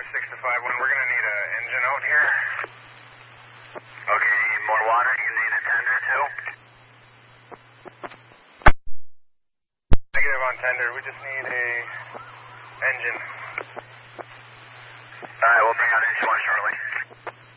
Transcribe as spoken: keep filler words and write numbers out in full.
six to five one. We're going to need an engine out here. Okay, you need more water? You need a tender too? Negative on tender. We just need a engine.